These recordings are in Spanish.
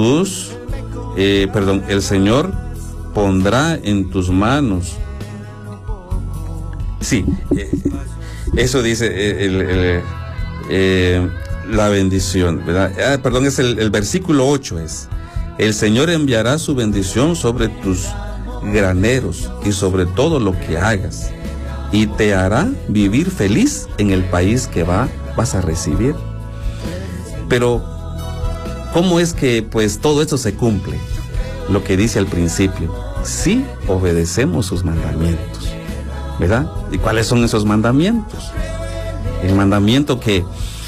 el Señor pondrá en tus manos. Sí, eso dice la bendición, ¿verdad? Es el versículo 8 es: el Señor enviará su bendición sobre tus graneros y sobre todo lo que hagas, y te hará vivir feliz en el país que vas a recibir. Pero, ¿cómo es que pues todo esto se cumple? Lo que dice al principio: si obedecemos sus mandamientos, ¿verdad? ¿Y cuáles son esos mandamientos? El mandamiento que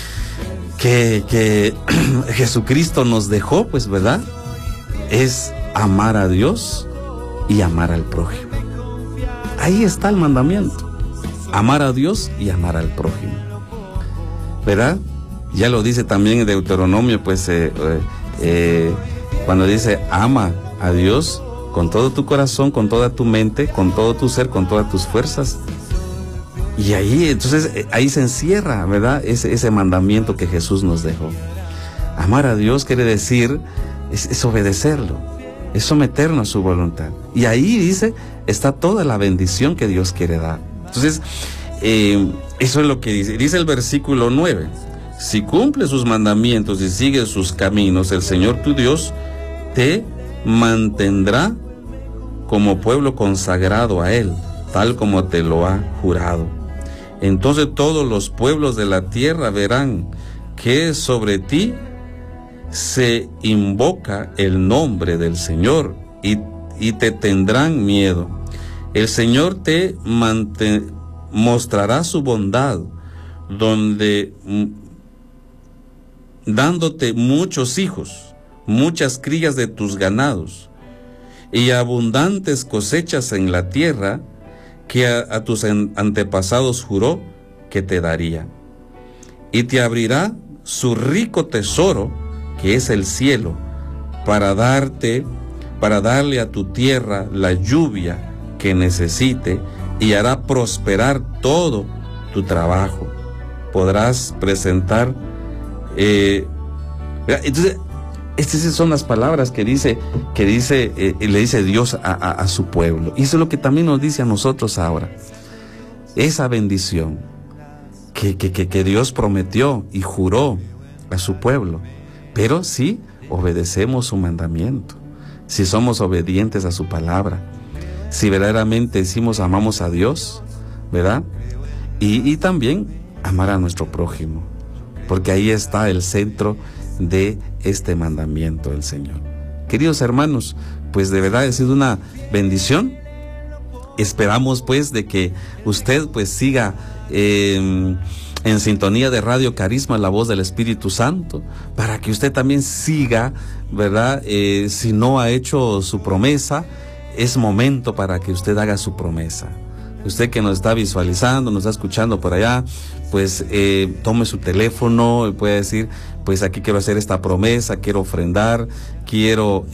Jesucristo nos dejó, pues, ¿verdad? Es amar a Dios y amar al prójimo. Ahí está el mandamiento: amar a Dios y amar al prójimo, ¿verdad? Ya lo dice también en Deuteronomio, pues, cuando dice: ama a Dios con todo tu corazón, con toda tu mente, con todo tu ser, con todas tus fuerzas. Y ahí, entonces, ahí se encierra, ¿verdad? Ese mandamiento que Jesús nos dejó. Amar a Dios quiere decir, es obedecerlo, es someternos a su voluntad. Y ahí dice, está toda la bendición que Dios quiere dar. Entonces, eso es lo que dice el versículo 9. Si cumples sus mandamientos y sigues sus caminos, el Señor tu Dios te mantendrá como pueblo consagrado a Él, tal como te lo ha jurado. Entonces todos los pueblos de la tierra verán que sobre ti se invoca el nombre del Señor y te tendrán miedo. El Señor te mostrará su bondad, dándote muchos hijos, muchas crías de tus ganados y abundantes cosechas en la tierra que a tus antepasados juró que te daría. Y te abrirá su rico tesoro, que es el cielo, para darle a tu tierra la lluvia que necesite, y hará prosperar todo tu trabajo. Podrás presentar. Entonces, estas son las palabras que le dice Dios a su pueblo. Y eso es lo que también nos dice a nosotros ahora. Esa bendición que Dios prometió y juró a su pueblo. Pero si obedecemos su mandamiento, si somos obedientes a su palabra, si verdaderamente decimos amamos a Dios, ¿verdad? Y también amar a nuestro prójimo, porque ahí está el centro de este mandamiento del Señor. Queridos hermanos, pues de verdad ha sido una bendición. Esperamos pues de que usted pues siga en sintonía de Radio Carisma, la voz del Espíritu Santo, para que usted también siga, ¿verdad? Si no ha hecho su promesa, es momento para que usted haga su promesa. Usted que nos está visualizando, nos está escuchando por allá, pues tome su teléfono y puede decir, pues aquí quiero hacer esta promesa, quiero ofrendar, quiero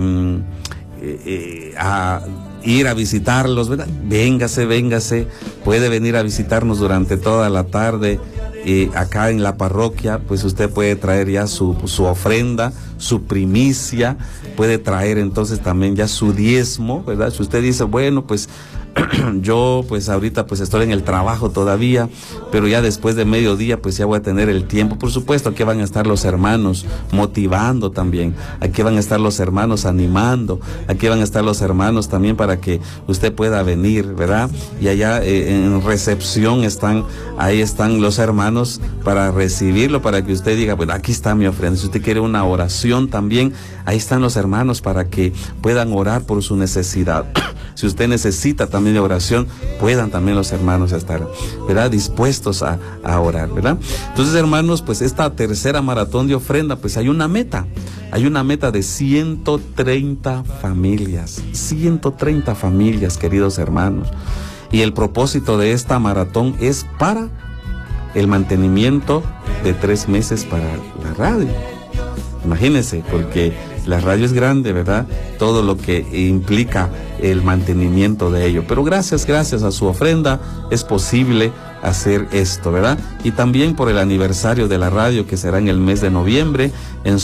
ir a visitarlos, ¿verdad? Véngase, puede venir a visitarnos durante toda la tarde. Acá en la parroquia, pues usted puede traer ya su ofrenda, su primicia, puede traer entonces también ya su diezmo, ¿verdad? Si usted dice, bueno, pues yo pues ahorita pues estoy en el trabajo todavía, pero ya después de mediodía pues ya voy a tener el tiempo. Por supuesto, aquí van a estar los hermanos motivando también, aquí van a estar los hermanos animando, aquí van a estar los hermanos también para que usted pueda venir, ¿verdad? Y allá en recepción ahí están los hermanos para recibirlo, para que usted diga, bueno, aquí está mi ofrenda. Si usted quiere una oración también, ahí están los hermanos para que puedan orar por su necesidad. Si usted necesita también de oración, puedan también los hermanos estar, ¿verdad?, dispuestos a orar, ¿verdad? Entonces, hermanos, pues esta tercera maratón de ofrenda, pues hay una meta de 130 familias, 130 familias, queridos hermanos. Y el propósito de esta maratón es para el mantenimiento de 3 meses para la radio. Imagínense, porque la radio es grande, ¿verdad? Todo lo que implica el mantenimiento de ello. Pero gracias a su ofrenda es posible hacer esto, ¿verdad? Y también por el aniversario de la radio, que será en el mes de noviembre, en